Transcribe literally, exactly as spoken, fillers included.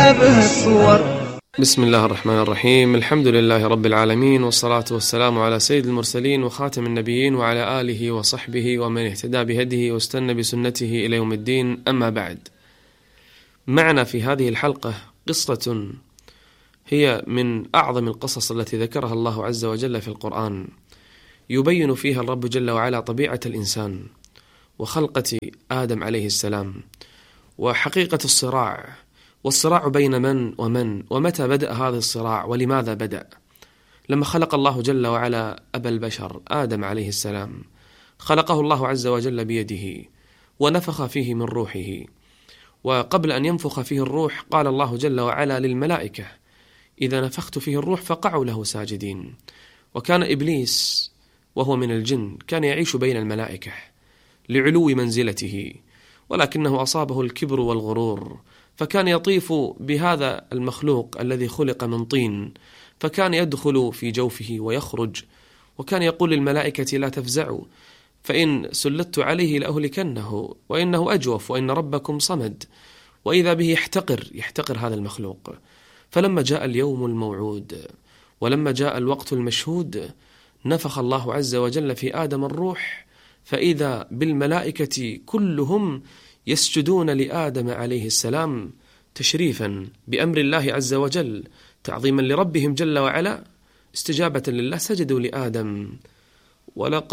تشابه الصور. بسم الله الرحمن الرحيم. الحمد لله رب العالمين، والصلاة والسلام على سيد المرسلين وخاتم النبيين وعلى آله وصحبه ومن اهتدى بهديه واستنى بسنته إلى يوم الدين. أما بعد، معنا في هذه الحلقة قصة هي من أعظم القصص التي ذكرها الله عز وجل في القرآن، يبين فيها الرب جل وعلا طبيعة الإنسان وخلقة آدم عليه السلام وحقيقة الصراع، والصراع بين من ومن، ومتى بدأ هذا الصراع ولماذا بدأ. لما خلق الله جل وعلا أبا البشر آدم عليه السلام، خلقه الله عز وجل بيده ونفخ فيه من روحه، وقبل أن ينفخ فيه الروح قال الله جل وعلا للملائكة: إذا نفخت فيه الروح فقعوا له ساجدين. وكان إبليس وهو من الجن كان يعيش بين الملائكة لعلو منزلته، ولكنه أصابه الكبر والغرور، فكان يطيف بهذا المخلوق الذي خلق من طين، فكان يدخل في جوفه ويخرج، وكان يقول للملائكة: لا تفزعوا، فإن سلطت عليه لأهلكنه، وإنه أجوف، وإن ربكم صمد. وإذا به يحتقر يحتقر هذا المخلوق. فلما جاء اليوم الموعود ولما جاء الوقت المشهود، نفخ الله عز وجل في آدم الروح، فإذا بالملائكة كلهم يسجدون لآدم عليه السلام تشريفا بأمر الله عز وجل، تعظيما لربهم جل وعلا، استجابة لله، سجدوا لآدم. ولقد